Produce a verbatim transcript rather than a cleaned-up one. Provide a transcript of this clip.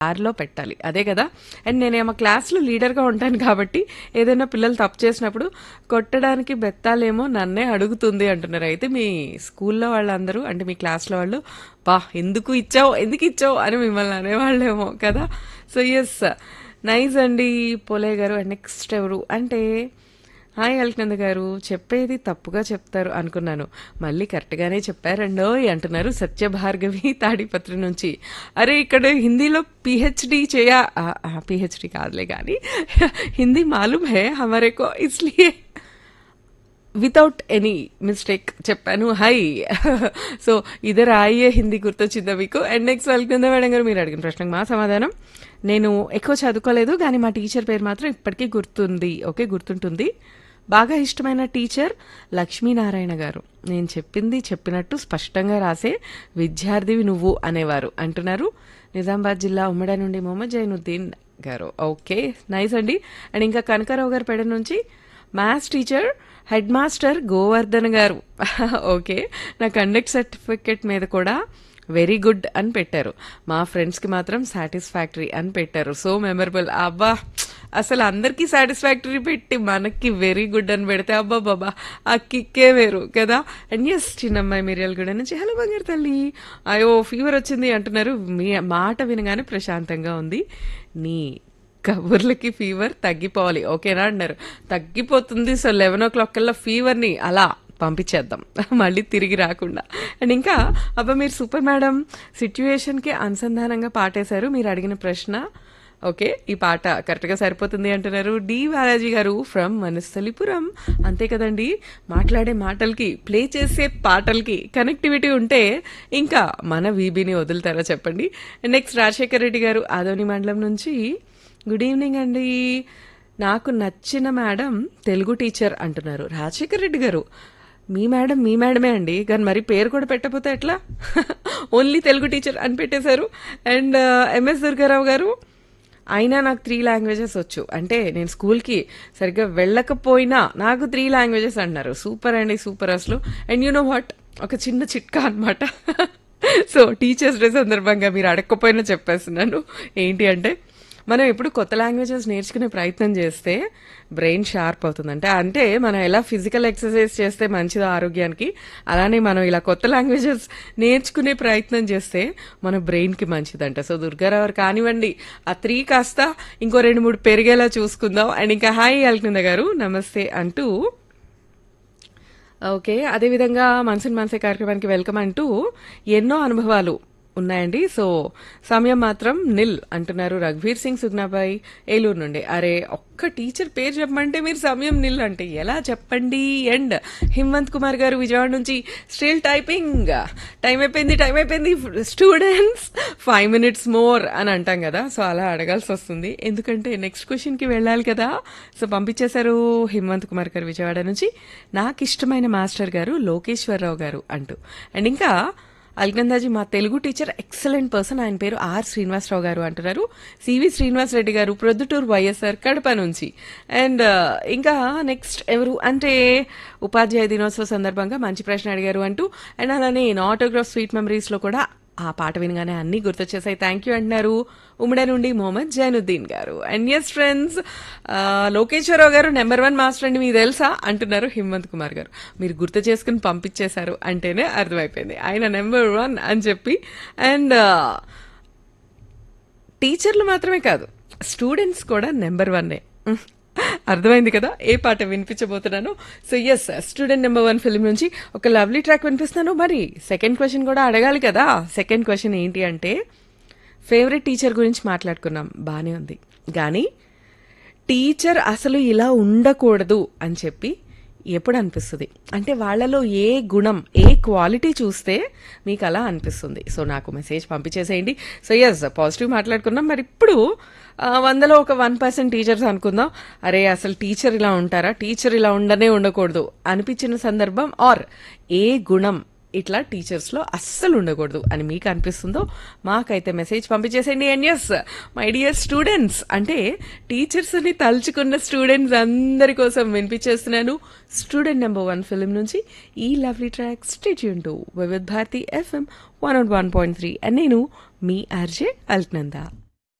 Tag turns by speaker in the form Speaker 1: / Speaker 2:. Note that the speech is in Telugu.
Speaker 1: దారిలో పెట్టాలి, అదే కదా. అండ్ నేనేమో క్లాస్లో లీడర్గా ఉంటాను కాబట్టి ఏదైనా పిల్లలు తప్పు చేసినప్పుడు కొట్టడానికి బెత్తాలేమో నన్నే అడుగుతుంది అంటున్నారు. అయితే మీ స్కూల్లో వాళ్ళందరూ అంటే మీ క్లాస్లో వాళ్ళు బా ఎందుకు ఇచ్చావు ఎందుకు ఇచ్చావు అని మిమ్మల్ని అనేవాళ్ళేమో కదా. సో ఎస్, నైస్ అండి పోలే గారు. అండ్ నెక్స్ట్ ఎవరు అంటే హాయ్ అల్కనంద గారు, చెప్పేది తప్పుగా చెప్తారు అనుకున్నాను, మళ్ళీ కరెక్ట్గానే చెప్పారండోయ్ అంటున్నారు సత్యభార్గవి తాడిపత్రి నుంచి. అరే ఇక్కడ హిందీలో పిహెచ్డి చేయా, పిహెచ్డి కాదులే కానీ హిందీ మాలూమ్ హే హమారేకో ఇస్లియే వితౌట్ ఎనీ మిస్టేక్ చెప్పాను. హై సో ఇద్దరు ఆయ్యే హిందీ గుర్తొచ్చిందా మీకు. అండ్ నెక్స్ట్ అల్కనంద మేడం గారు, మీరు అడిగిన ప్రశ్నకు మా సమాధానం, నేను ఎక్కువ చదువుకోలేదు కానీ మా టీచర్ పేరు మాత్రం ఇప్పటికీ గుర్తుంది. ఓకే, గుర్తుంటుంది. బాగా ఇష్టమైన టీచర్ లక్ష్మీనారాయణ గారు. నేను చెప్పింది చెప్పినట్టు స్పష్టంగా రాసే విద్యార్థివి నువ్వు అనేవారు అంటున్నారు నిజామాబాద్ జిల్లా ఉమ్మడి నుండి మొహమ్మద్ జైనుద్దీన్ గారు. ఓకే, నైస్ అండి. అండ్ ఇంకా కనకారావు గారు పెడ నుంచి maths teacher head master Govardhan గారు. ఓకే, నా కండక్ట్ సర్టిఫికెట్ మీద కూడా వెరీ గుడ్ అని పెట్టారు, మా ఫ్రెండ్స్కి మాత్రం సాటిస్ఫాక్టరీ అని పెట్టారు. So memorable. అబ్బా, అసలు అందరికీ సాటిస్ఫాక్టరీ పెట్టి మనకి వెరీ గుడ్ అని పెడితే అబ్బా బాబా ఆ కిక్కే వేరు కదా. అండ్ ఎస్ చిన్నమ్మాయి మిరియల్ కూడా నుంచి హలో బంగారు తల్లి, అయ్యో ఫీవర్ వచ్చింది అంటున్నారు. మీ మాట వినగానే ప్రశాంతంగా ఉంది, నీ కబుర్లకి ఫీవర్ తగ్గిపోవాలి ఓకేనా అన్నారు. తగ్గిపోతుంది. సో లెవెన్ ఓ క్లాక్ కల్లా ఫీవర్ని అలా పంపించేద్దాం మళ్ళీ తిరిగి రాకుండా. అండ్ ఇంకా అబ్బా మీరు సూపర్ మేడం, సిచ్యువేషన్కి అనుసంధానంగా పాటేశారు మీరు అడిగిన ప్రశ్న. ఓకే, ఈ పాట కరెక్ట్గా సరిపోతుంది అంటున్నారు డి బాలాజీ గారు ఫ్రమ్ మనస్థలిపురం. అంతే కదండి, మాట్లాడే మాటలకి ప్లే చేసే పాటలకి కనెక్టివిటీ ఉంటే ఇంకా మన వీబీని వదులుతారా చెప్పండి. నెక్స్ట్ రాజశేఖర్ రెడ్డి గారు ఆదోని మండలం నుంచి గుడ్ ఈవినింగ్ అండి, నాకు నచ్చిన మేడం తెలుగు టీచర్ అంటున్నారు రాజశేఖర్ రెడ్డి గారు. మీ మేడం మీ మేడమే అండి, కానీ మరి పేరు కూడా పెట్టకపోతే ఎట్లా, ఓన్లీ తెలుగు టీచర్ అని పెట్టేశారు. అండ్ ఎంఎస్ దుర్గారావు గారు, అయినా నాకు త్రీ లాంగ్వేజెస్ వచ్చు, అంటే నేను స్కూల్కి సరిగ్గా వెళ్ళకపోయినా నాకు త్రీ లాంగ్వేజెస్ అన్నారు. సూపర్ అండి, సూపర్ అసలు. అండ్ యూ నో వాట్, ఒక చిన్న చిట్కా అనమాట. సో టీచర్స్ డే సందర్భంగా మీరు అడగకపోయినా చెప్పేస్తున్నాను. ఏంటి అంటే మనం ఎప్పుడు కొత్త లాంగ్వేజెస్ నేర్చుకునే ప్రయత్నం చేస్తే బ్రెయిన్ షార్ప్ అవుతుందంటే, అంటే మనం ఎలా ఫిజికల్ ఎక్సర్సైజ్ చేస్తే మంచిదో ఆరోగ్యానికి, అలానే మనం ఇలా కొత్త లాంగ్వేజెస్ నేర్చుకునే ప్రయత్నం చేస్తే మన బ్రెయిన్కి మంచిదంట. సో దుర్గారావు కానివ్వండి, ఆ త్రీ కాస్త ఇంకో రెండు మూడు పెరిగేలా చూసుకుందాం. అండ్ ఇంకా హాయ్ అల్కనంద గారు నమస్తే అంటూ, ఓకే అదేవిధంగా మనసుని మనసే కార్యక్రమానికి వెల్కమ్ అంటూ ఎన్నో అనుభవాలు ఉన్నాయండి. సో సమయం మాత్రం నిల్ అంటున్నారు రఘువీర్ సింగ్ సుగ్నాబాయ్ ఏలూరు నుండి. అరే ఒక్క టీచర్ పేరు చెప్పమంటే మీరు సమయం నిల్ అంటే ఎలా చెప్పండి. అండ్ హిమంత్ కుమార్ గారు విజయవాడ నుంచి స్టిల్ టైపింగ్, టైం అయిపోయింది టైం అయిపోయింది స్టూడెంట్స్ ఫైవ్ మినిట్స్ మోర్ అని అంటాం కదా, సో అలా అడగాల్సి వస్తుంది ఎందుకంటే నెక్స్ట్ క్వశ్చన్కి వెళ్ళాలి కదా. సో పంపించేశారు హిమంత్ కుమార్ గారు విజయవాడ నుంచి. నాకు ఇష్టమైన మాస్టర్ గారు లోకేశ్వరరావు గారు అంటూ. అండ్ ఇంకా అల్కనందాజీ మా తెలుగు టీచర్ ఎక్సలెంట్ పర్సన్, ఆయన పేరు ఆర్ శ్రీనివాసరావు గారు అంటున్నారు సివి శ్రీనివాస్ రెడ్డి గారు ప్రొద్దుటూరు వైఎస్ఆర్ కడప నుంచి. అండ్ ఇంకా నెక్స్ట్ ఎవరు అంటే ఉపాధ్యాయ దినోత్సవ సందర్భంగా మంచి ప్రశ్న అడిగారు అంటూ. అండ్ అలానే ఆటోగ్రాఫ్ స్వీట్ మెమరీస్లో కూడా ఆ పాట వినగానే అన్నీ గుర్తొచ్చేసాయి థ్యాంక్ యూ అంటున్నారు ఉమ్మడి నుండి మొహమ్మద్ జైనుద్దీన్ గారు. అండ్ ఎస్ ఫ్రెండ్స్, లోకేశ్వరరావు గారు నెంబర్ వన్ మాస్టర్ అండి మీకు తెలుసా అంటున్నారు హిమంత్ కుమార్ గారు. మీరు గుర్తు చేసుకుని పంపించేశారు అంటేనే అర్థమైపోయింది ఆయన నెంబర్ వన్ అని చెప్పి. అండ్ టీచర్లు మాత్రమే కాదు స్టూడెంట్స్ కూడా నెంబర్ వన్నే, అర్థమైంది కదా ఏ పాట వినిపించబోతున్నాను. So yes, student number one film నుంచి ఒక లవ్లీ ట్రాక్ వినిపిస్తున్నాను. మరి సెకండ్ క్వశ్చన్ కూడా అడగాలి కదా. సెకండ్ క్వశ్చన్ ఏంటి అంటే, ఫేవరెట్ టీచర్ గురించి మాట్లాడుకున్నాం బాగానే ఉంది, కానీ టీచర్ అసలు ఇలా ఉండకూడదు అని చెప్పి ఎప్పుడు అనిపిస్తుంది అంటే వాళ్ళలో ఏ గుణం ఏ క్వాలిటీ చూస్తే మీకు అలా అనిపిస్తుంది. సో నాకు మెసేజ్ పంపించేసేయండి. సో ఎస్, పాజిటివ్ మాట్లాడుకున్నాం. మరి ఇప్పుడు వందలో ఒక వన్ పర్సెంట్ టీచర్స్ అనుకుందాం, అరే అసలు టీచర్ ఇలా ఉంటారా, టీచర్ ఇలా ఉండనే ఉండకూడదు అనిపించిన సందర్భం, ఆర్ ఏ గుణం ఇట్లా టీచర్స్లో అస్సలు ఉండకూడదు అని మీకు అనిపిస్తుందో మాకైతే message పంపించేసేయండి. And yes my dear students, అంటే టీచర్స్ని తలుచుకున్న స్టూడెంట్స్ అందరి కోసం వినిపించేస్తున్నాను స్టూడెంట్ నెంబర్ వన్ ఫిల్మ్ నుంచి ఈ lovely track. Stay tune to Vividh Bharati FM one not one point three. And నేను మీ ఆర్జే అల్కనంద.